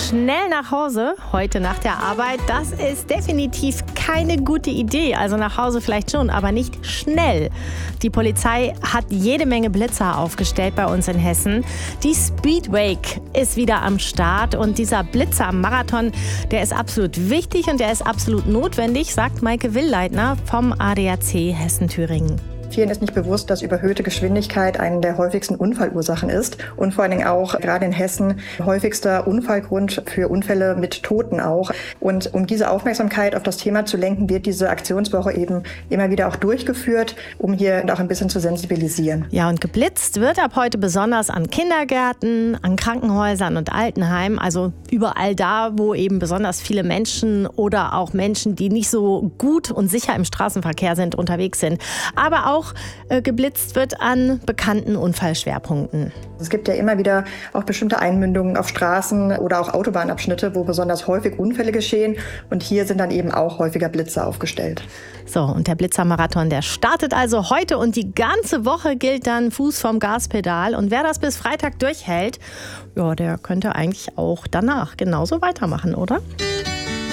Schnell nach Hause, heute nach der Arbeit, das ist definitiv keine gute Idee. Also nach Hause vielleicht schon, aber nicht schnell. Die Polizei hat jede Menge Blitzer aufgestellt bei uns in Hessen. Die Speedwake ist wieder am Start und dieser Blitzer am Marathon, der ist absolut wichtig und der ist absolut notwendig, sagt Maike Willleitner vom ADAC Hessen-Thüringen. Vielen ist nicht bewusst, dass überhöhte Geschwindigkeit eine der häufigsten Unfallursachen ist und vor allen Dingen auch gerade in Hessen häufigster Unfallgrund für Unfälle mit Toten auch. Und um diese Aufmerksamkeit auf das Thema zu lenken, wird diese Aktionswoche eben immer wieder auch durchgeführt, um hier auch ein bisschen zu sensibilisieren. Ja, und geblitzt wird ab heute besonders an Kindergärten, an Krankenhäusern und Altenheimen, also überall da, wo eben besonders viele Menschen oder auch Menschen, die nicht so gut und sicher im Straßenverkehr sind, unterwegs sind. Aber auch geblitzt wird an bekannten Unfallschwerpunkten. Es gibt ja immer wieder auch bestimmte Einmündungen auf Straßen oder auch Autobahnabschnitte, wo besonders häufig Unfälle geschehen. Und hier sind dann eben auch häufiger Blitzer aufgestellt. So, und der Blitzermarathon, der startet also heute und die ganze Woche gilt dann Fuß vom Gaspedal. Und wer das bis Freitag durchhält, ja, der könnte eigentlich auch danach genauso weitermachen, oder?